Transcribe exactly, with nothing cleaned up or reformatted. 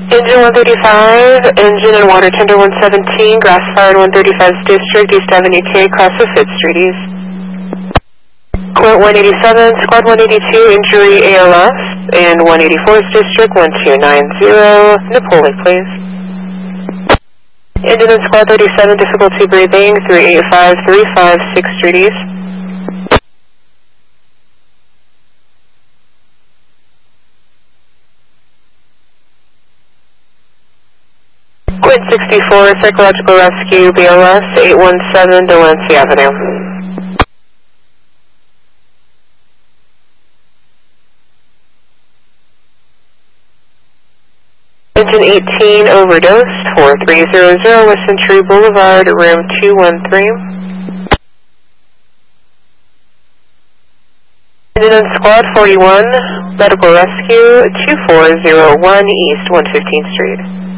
Engine one thirty-five, engine and water tender one seventeen, grass fire in one thirty-five's district, East Avenue K, across the fifth Street East. Court one eighty-seven, Squad one eighty-two, injury A L S, in one eighty-four's district, one two nine zero, Napoli, please. Engine and Squad thirty-seven, difficulty breathing, three eight five three five, sixth Street East. Quint sixty-four, psychological rescue, B L S, eight one seven, Delancey Avenue. Engine eighteen, overdosed, four three zero zero, West Century Boulevard, room two one three. Engine and Squad forty-one, medical rescue, two four zero one, East one fifteenth Street.